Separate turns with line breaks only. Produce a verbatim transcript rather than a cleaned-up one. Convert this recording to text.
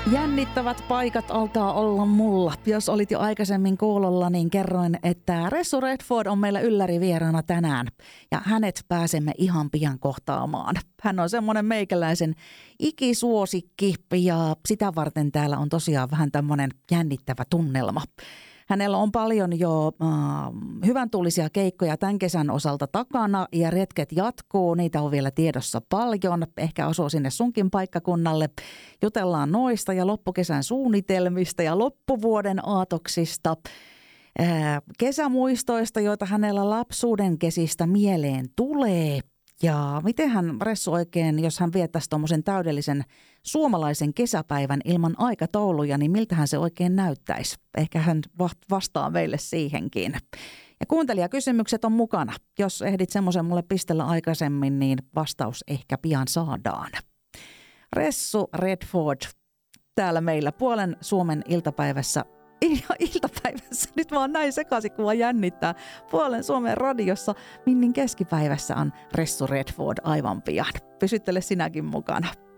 Jännittävät paikat alkaa olla mulla. Jos olit jo aikaisemmin kuulolla, niin kerroin, että Ressu Redford on meillä yllärivieraana tänään. Ja hänet pääsemme ihan pian kohtaamaan. Hän on semmoinen meikäläisen ikisuosikki ja sitä varten täällä on tosiaan vähän tämmöinen jännittävä tunnelma. Hänellä on paljon jo äh, hyvän tuulisia keikkoja tämän kesän osalta takana ja retket jatkuu. Niitä on vielä tiedossa paljon. Ehkä osuu sinne sunkin paikkakunnalle. Jutellaan noista ja loppukesän suunnitelmista ja loppuvuoden aatoksista. Äh, kesämuistoista, joita hänellä lapsuuden kesistä mieleen tulee. Ja miten hän Ressu oikein, jos hän viettäisi tuommoisen täydellisen suomalaisen kesäpäivän ilman aikatauluja, niin miltähän se oikein näyttäisi? Ehkä hän vastaa meille siihenkin. Ja kuuntelijakysymykset on mukana. Jos ehdit semmoisen mulle pistellä aikaisemmin, niin vastaus ehkä pian saadaan. Ressu Redford täällä meillä Puolen Suomen iltapäivässä. iltapäivässä. Nyt mä oon näin sekaisin, kun mä jännittää. Puolen Suomen radiossa Minnin keskipäivässä on Ressu Redford aivan pian. Pysyttele sinäkin mukana.